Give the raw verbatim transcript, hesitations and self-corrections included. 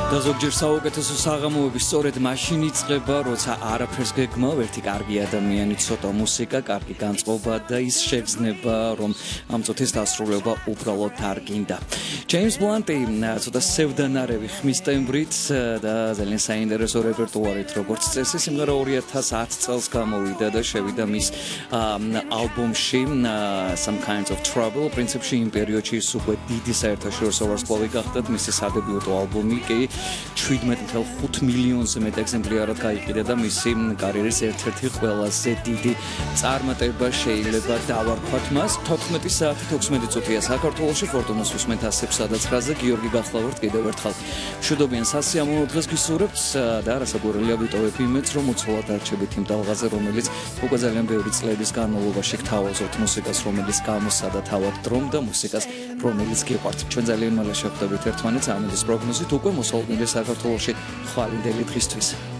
და ზოგჯერ საუკეთესო საღამოები სწორედ მაშინ იწყება, როცა არაფერს გეგმავ, ერთი კარგი ადამიანი, ცოტა მუსიკა, კარგი განწყობა და ის შეგრძნება, რომ ამ წუთის დასრულება უბრალოდ არ გინდა. ჯეიმს ბლანტი ცოტა სევდანარევი ხმის ტემბრით და ძალიან საინტერესო რეპერტუარით, როგორც წესი, სიმღერა ორი ათას ათი წელს გამოვიდა და შევიდა მის ალბომში Some Kinds of Trouble. პრინციპში იმ პერიოდში ის უკვე დიდი საერთაშორისო ვარსკვლავი გახდა, მისი სადებიუტო ალბომი კი შვიდმეტ ათას ხუთი მილიონზე მეტ ეგზემპლიარად გაიყიდა და მისი კარიერის ერთ-ერთი ყველაზე დიდი წარმატება შეიძლება დავარქვათ მას. თოთხმეტი საათი თექვსმეტი წუთია საქართველოში, ფორტუნას უსმენთ ასებსა და ცხრაზე, გიორგი გახლავართ კიდევ ერთხელ. მშვიდობიან სასიამოვნო დღეს გისურვებთ და არასაგურელია ვიტოვებ იმედს, რომ უცვლად არჩებით იმ ტალღაზე, რომელიც უკვე ძალიან ბევრი წლების განმავლობაში გთავაზობთ მუსიკას, რომელიც გამოსა და თავად დრომ და მუსიკას, რომელიც გიყვართ. ჩვენ ძალიან მალე შევხვდებით ერთმანეთს ამ ის პროგნოზით უკვე მოსალოდნელი საქართველოში ხვალინდელი დღისთვის.